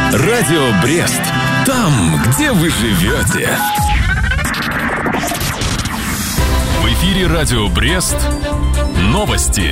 Радио Брест. Там, где вы живете. В эфире Радио Брест. Новости.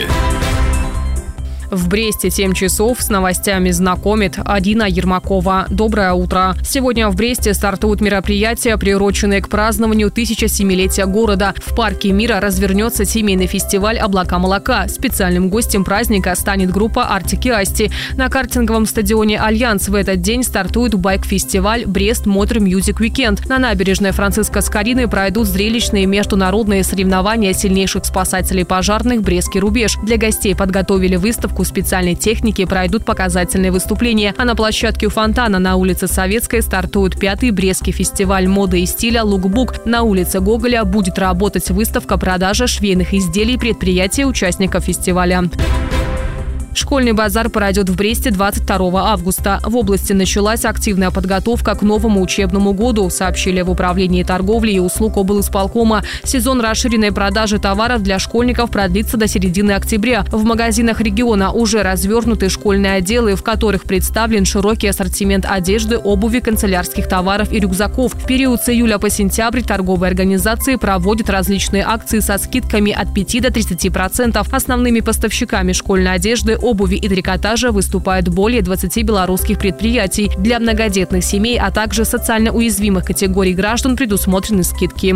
В Бресте 7 часов с новостями знакомит Адина Ермакова. Доброе утро. Сегодня в Бресте стартуют мероприятия, приуроченные к празднованию 1007-летия города. В парке мира развернется семейный фестиваль «Облака молока». Специальным гостем праздника станет группа «Артик и Асти». На картинговом стадионе «Альянс» в этот день стартует байк-фестиваль «Брест Мотор Мьюзик Уикенд». На набережной Франциска Скорины пройдут зрелищные международные соревнования сильнейших спасателей пожарных «Брестский рубеж». Для гостей подготовили выставку специальной техники, пройдут показательные выступления. А на площадке у фонтана на улице Советской стартует 5-й Брестский фестиваль моды и стиля «Лукбук». На улице Гоголя будет работать выставка продажи швейных изделий предприятий участников фестиваля. Школьный базар пройдет в Бресте 22 августа. В области началась активная подготовка к новому учебному году, сообщили в Управлении торговли и услуг облисполкома. Сезон расширенной продажи товаров для школьников продлится до середины октября. В магазинах региона уже развернуты школьные отделы, в которых представлен широкий ассортимент одежды, обуви, канцелярских товаров и рюкзаков. В период с июля по сентябрь торговые организации проводят различные акции со скидками от 5 до 30%. Основными поставщиками школьной одежды, обуви и трикотажа выступают более 20 белорусских предприятий. Для многодетных семей, а также социально уязвимых категорий граждан предусмотрены скидки.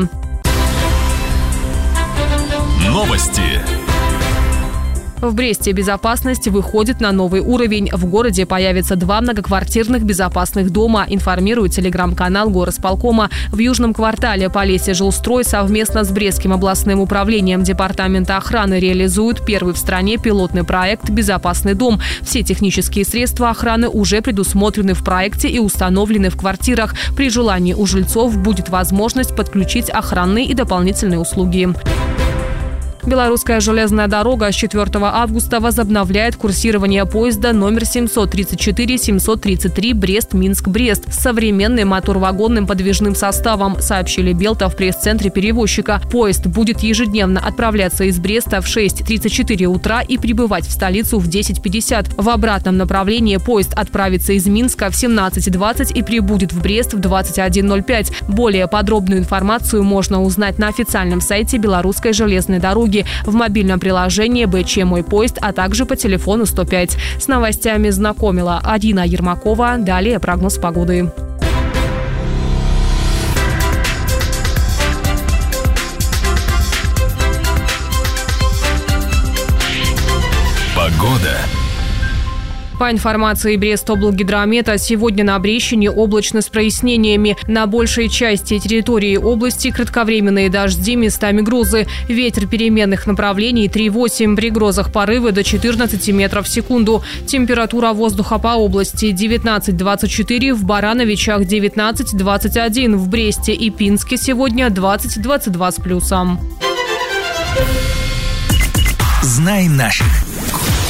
Новости. В Бресте безопасность выходит на новый уровень. В городе появится 2 многоквартирных безопасных дома, информирует телеграм-канал горосполкома. В Южном квартале Полесье жилстрой совместно с Брестским областным управлением департамента охраны реализуют первый в стране пилотный проект «Безопасный дом». Все технические средства охраны уже предусмотрены в проекте и установлены в квартирах. При желании у жильцов будет возможность подключить охранные и дополнительные услуги. Белорусская железная дорога с 4 августа возобновляет курсирование поезда номер 734-733 Брест-Минск-Брест с современным моторвагонным подвижным составом, сообщили Белта в пресс-центре перевозчика. Поезд будет ежедневно отправляться из Бреста в 6:34 утра и прибывать в столицу в 10:50. В обратном направлении поезд отправится из Минска в 17:20 и прибудет в Брест в 21:05. Более подробную информацию можно узнать на официальном сайте Белорусской железной дороги, в мобильном приложении БЧ «Мой поезд», а также по телефону 105. С новостями знакомила Адина Ермакова. Далее прогноз погоды. Погода. По информации Брестоблгидромета, сегодня на Брещине облачно с прояснениями. На большей части территории области кратковременные дожди, местами грозы. Ветер переменных направлений 3,8, при грозах порывы до 14 метров в секунду. Температура воздуха по области 19-24, в Барановичах 19-21, в Бресте и Пинске сегодня 20-22 с плюсом. Знай наших.